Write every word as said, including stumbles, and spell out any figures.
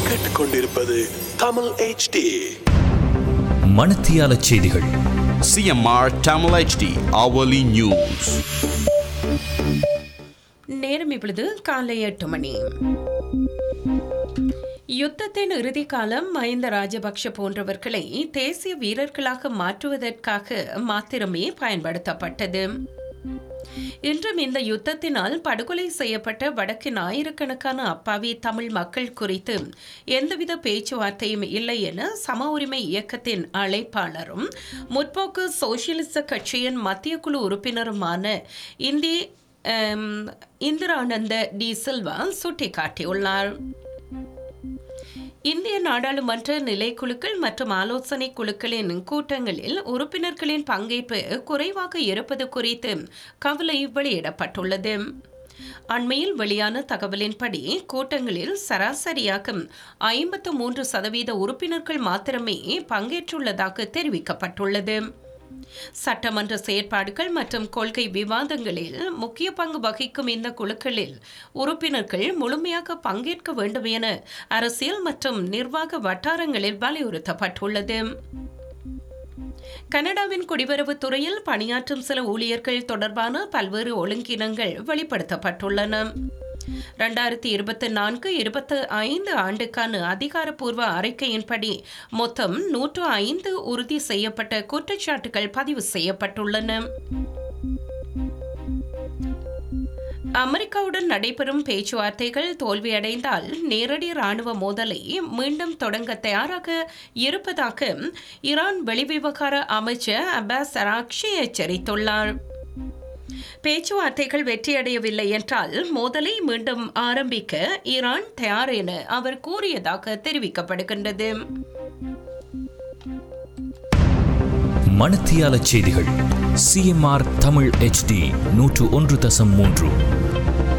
கேட்டுக்கொண்டிருப்பது Tamil H D. மணத்தியால செய்திகள். C M R Tamil H D hourly news. நேரம் இப்பொழுது காலை எட்டு மணி. யுத்தத்தின் இறுதி காலம் மஹிந்த ராஜபக்ஷ போன்றவர்களை தேசிய வீரர்களாக மாற்றுவதற்காக மாத்திரமே பயன்படுத்தப்பட்டது. இன்றும் இந்த யுத்தத்தினால் படுகொலை செய்யப்பட்ட வடக்கின் ஆயிரக்கணக்கான அப்பாவி தமிழ் மக்கள் குறித்து எந்தவித பேச்சுவார்த்தையும் இல்லை என சம உரிமை இயக்கத்தின் அழைப்பாளரும் முற்போக்கு சோசியலிச கட்சியின் மத்திய குழு உறுப்பினருமான இந்தி இந்திரானந்த டி சில்வா சுட்டிக்காட்டியுள்ளார். இந்திய நாடாளுமன்ற நிலைக்குழுக்கள் மற்றும் ஆலோசனை குழுக்களின் கூட்டங்களில் உறுப்பினர்களின் பங்கேற்பு குறைவாக இருப்பது குறித்து கவலை வெளியிடப்பட்டுள்ளது. அண்மையில் வெளியான தகவலின்படி கூட்டங்களில் சராசரியாக ஐம்பத்து மூன்று சதவீத உறுப்பினர்கள் மாத்திரமே பங்கேற்றுள்ளதாக தெரிவிக்கப்பட்டுள்ளது. சட்டமன்ற செயற்பாடுகள் மற்றும் கொள்கை விவாதங்களில் முக்கிய பங்கு வகிக்கும் இந்த குழுக்களில் உறுப்பினர்கள் முழுமையாக பங்கேற்க வேண்டும் என அரசியல் மற்றும் நிர்வாக வட்டாரங்களில் வலியுறுத்தப்பட்டுள்ளது. கனடாவின் குடிவரவு துறையில் பணியாற்றும் சில ஊழியர்கள் தொடர்பான பல்வேறு ஒழுங்கினங்கள் வெளிப்படுத்தப்பட்டுள்ளன. இரண்டாயிரத்தி இருபத்தி நான்கு இருபத்தி ஐந்து ஆண்டுக்கான அதிகாரப்பூர்வ அறிக்கையின்படி மொத்தம் நூற்று ஐந்து உறுதி செய்யப்பட்ட குற்றச்சாட்டுகள் பதிவு செய்யப்பட்டுள்ளன. அமெரிக்காவுடன் நடைபெறும் பேச்சுவார்த்தைகள் தோல்வியடைந்தால் நேரடி ராணுவ மோதலை மீண்டும் தொடங்க தயாராக இருப்பதாக ஈரான் வெளிவிவகார அமைச்சர் அப்பாஸ் அராக்ஷி எச்சரித்துள்ளார். பேச்சுவார்த்தைகள் வெற்றியடையவில்லை என்றால் மோதலை மீண்டும் ஆரம்பிக்க ஈரான் தயார் என அவர் கூறியதாக தெரிவிக்கப்படுகின்றது. மணத்தியால செய்திகள். C M R Tamil H D நூற்று ஒன்று தசம் மூன்று.